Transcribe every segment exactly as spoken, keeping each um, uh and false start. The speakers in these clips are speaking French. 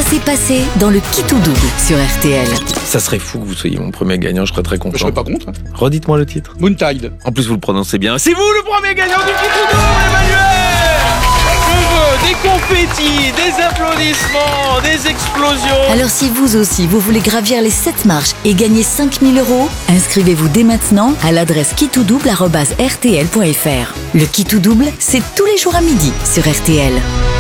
s'est passé dans le Qui tout double sur R T L. Ça serait fou que vous soyez mon premier gagnant, je serais très content. Je serais pas contre. Redites-moi le titre. Moontide. En plus, vous le prononcez bien. C'est vous le premier gagnant du Qui tout double, Emmanuel! Je veux des confettis, des applaudissements, des explosions. Alors si vous aussi, vous voulez gravir les sept marches et gagner cinq mille euros, inscrivez-vous dès maintenant à l'adresse qui tout double arobase r t l point f r. Le Qui tout double, c'est tous les jours à midi sur R T L.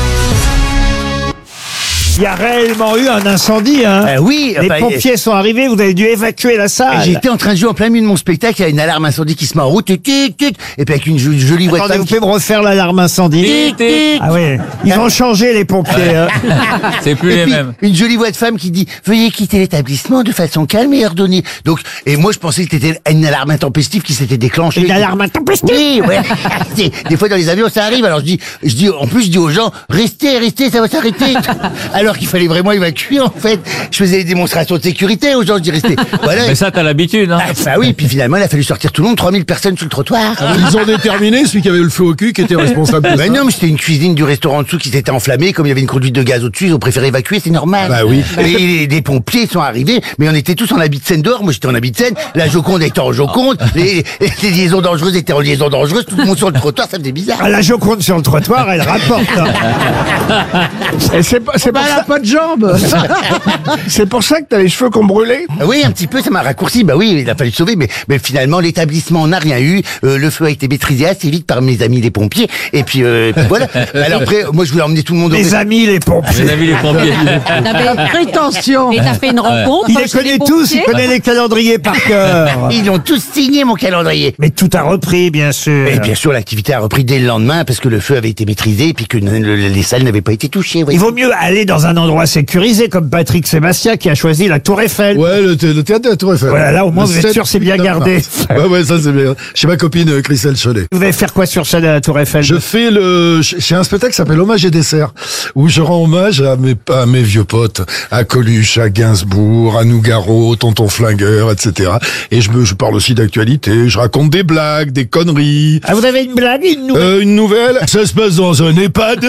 Il y a réellement eu un incendie, hein. Euh, oui, Les enfin, pompiers sont arrivés, vous avez dû évacuer la salle. J'étais en train de jouer en plein milieu de mon spectacle, il y a une alarme incendie qui se met en route, tic, tic, tic, et puis avec une jo- jolie voix de Attendez, femme vous qui- pouvez me refaire l'alarme incendie? Tic, tic. Ah oui, ils ont changé les pompiers. hein. C'est plus Et les puis, mêmes. une jolie voix de femme qui dit « Veuillez quitter l'établissement de façon calme et ordonnée ». Donc, et moi je pensais que c'était une alarme intempestive qui s'était déclenchée. Une alarme intempestive. Oui, ouais. Des, des fois dans les avions ça arrive, alors je dis, je dis, en plus je dis aux gens « Restez, restez, ça va s'arrêter ». Alors qu'il fallait vraiment évacuer en fait. Je faisais des démonstrations de sécurité aux gens, je dis « Restez ». Voilà. Mais ça, t'as l'habitude, hein. Ah, bah oui, puis finalement il a fallu sortir tout le monde, trois mille personnes sur le trottoir. Ils ont déterminé celui qui avait le feu au cul qui était responsable de Ben ça. non, mais c'était une cuisine du restaurant en dessous qui s'était enflammée, comme il y avait une conduite de gaz au-dessus, ils ont préféré évacuer, c'est normal. Bah oui. Et les, les pompiers sont arrivés, mais on était tous en habit de scène dehors, moi j'étais en habit de scène, la Joconde était en Joconde, les, les liaisons dangereuses étaient en liaison dangereuse, tout le monde sur le trottoir, ça faisait bizarre. Ah, la Joconde sur le trottoir, elle rapporte. hein. Et c'est pas, c'est pas, elle a pas de jambes. C'est pour ça que t'as les cheveux qu'on brûlait. Ah oui, un petit peu, ça m'a raccourci, bah oui, il a fallu sauver, mais, mais finalement l'établissement n'a rien eu, euh, le feu a été maîtrisé assez vite par mes amis les pompiers, et puis, euh, puis voilà. Alors après, moi je voulais emmener tout le monde au Les amis, les pompiers. Mes amis les pompiers. T'avais Prétention. Et t'as fait une rencontre. Il les chez connaît les tous, il pompiers connaît les calendriers par cœur. Ils ont tous signé mon calendrier. Mais tout a repris, bien sûr. Et bien sûr, l'activité a repris dès le lendemain parce que le feu avait été maîtrisé et puis que ne- le- les salles n'avaient pas été touchées. Il voyez. vaut mieux aller dans un endroit sécurisé, comme Patrick Sébastien qui a choisi la Tour Eiffel. Ouais, le, thé- le théâtre de la Tour Eiffel. Voilà, là, au moins, Le vous êtes sept, sûr, c'est bien huit, gardé. neuf. Ouais, ouais, ça c'est bien. Chez ma copine euh, Christelle Cholet. Vous allez faire quoi sur scène à la Tour Eiffel? Je fais le, j'ai un spectacle qui s'appelle Hommage et dessert, où je rends hommage à mes, à mes vieux potes, à Coluche, à Gainsbourg, à Nougaro, Tonton Flingueur, et cetera. Et je me, je parle aussi d'actualité, je raconte des blagues, des conneries. Ah, vous avez une blague, une nouvelle? Euh, une nouvelle, ça se passe dans un EHPAD.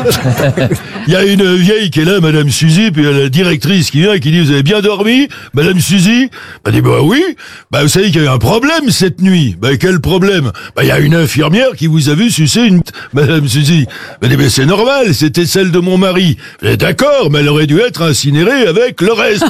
Il y a une vieille qui est là, Madame Suzy, puis il y a la directrice qui vient et qui dit, vous avez bien dormi, Madame Suzy? Elle dit, bah oui. Bah, vous savez qu'il y a eu un problème cette nuit. Bah, quel problème? Bah, il y a une infirmière qui vous a vu sucer une, Madame Suzy. Elle dit, mais c'est normal, c'était celle de mon mari. Elle dit, d'accord, mais elle aurait dû être incinérée avec le reste.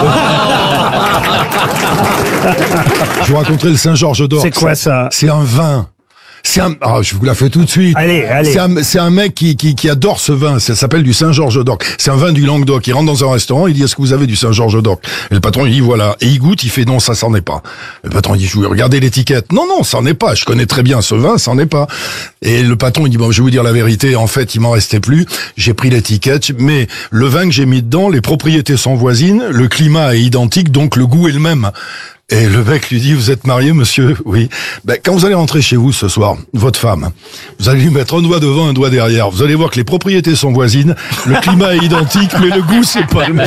Je vous raconterai le Saint-Georges d'Orx. C'est quoi ça? C'est un vin. C'est un, ah, je vous la fais tout de suite. Allez, allez. C'est un, c'est un mec qui, qui, qui adore ce vin. Ça s'appelle du Saint-Georges d'Orx. C'est un vin du Languedoc. Il rentre dans un restaurant, il dit, est-ce que vous avez du Saint-Georges d'Orx? Et le patron, il dit, voilà. Et il goûte, il fait, non, ça, c'en est pas. Le patron, il dit, je vais regarder l'étiquette. Non, non, c'en est pas. Je connais très bien ce vin, c'en est pas. Et le patron, il dit, bon, je vais vous dire la vérité. En fait, il m'en restait plus. J'ai pris l'étiquette, mais le vin que j'ai mis dedans, les propriétés sont voisines, le climat est identique, donc le goût est le même. Et le mec lui dit, vous êtes marié, monsieur? Oui. Ben, quand vous allez rentrer chez vous ce soir, votre femme, vous allez lui mettre un doigt devant, un doigt derrière. Vous allez voir que les propriétés sont voisines, le climat est identique, mais le goût, c'est pas le même.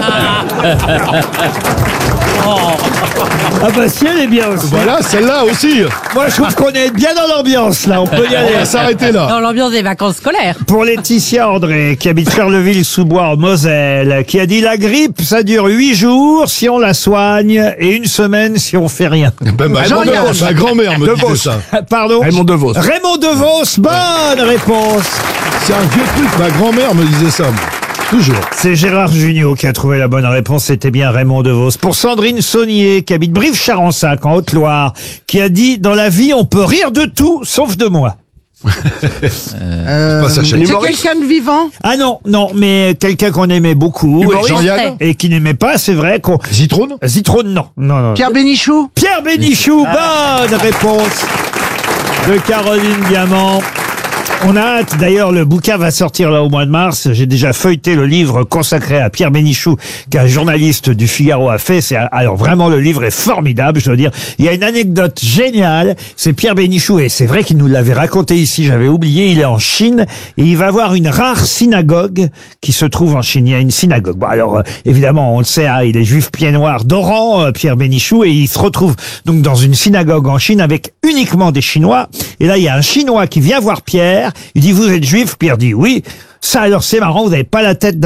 Ah bah si, elle est bien aussi. Voilà, celle-là aussi. Moi, je trouve qu'on est bien dans l'ambiance, là. On peut y On aller. va s'arrêter là. Dans l'ambiance des vacances scolaires. Pour Laetitia André, qui habite Charleville-sous-Bois en Moselle, qui a dit la grippe, ça dure huit jours si on la soigne et une semaine si on fait rien. Ben, ma grand-mère, ma grand-mère me disait ça. Pardon? Raymond DeVos. Raymond DeVos, bonne réponse. C'est un vieux truc, ma grand-mère me disait ça, moi. Toujours. C'est Gérard Jugnot qui a trouvé la bonne réponse, c'était bien Raymond DeVos. Pour Sandrine Saunier, qui habite Brive-Charensac en Haute-Loire, qui a dit dans la vie on peut rire de tout sauf de moi. Euh, Pas sa chaîne. c'est quelqu'un de vivant. Ah non, non, mais quelqu'un qu'on aimait beaucoup Humoriste. et, Jean-Yann. et qui n'aimait pas, c'est vrai qu'on... Zitrone? Zitrone, non. non, non. Pierre Bénichou. Pierre Bénichou, bonne réponse de Caroline Diamant. On a hâte, d'ailleurs, le bouquin va sortir là au mois de mars. J'ai déjà feuilleté le livre consacré à Pierre Bénichou, qu'un journaliste du Figaro a fait. C'est, alors vraiment, le livre est formidable, je dois dire. Il y a une anecdote géniale. C'est Pierre Bénichou, et c'est vrai qu'il nous l'avait raconté ici, j'avais oublié. Il est en Chine, et il va voir une rare synagogue qui se trouve en Chine. Il y a une synagogue. Bon, alors, euh, évidemment, on le sait, hein, il est juif pied noir d'Oran, euh, Pierre Bénichou, et il se retrouve donc dans une synagogue en Chine avec uniquement des Chinois. Et là, il y a un Chinois qui vient voir Pierre. Il dit, vous êtes juif? Pierre dit, oui. Ça, alors, c'est marrant, vous n'avez pas la tête d'un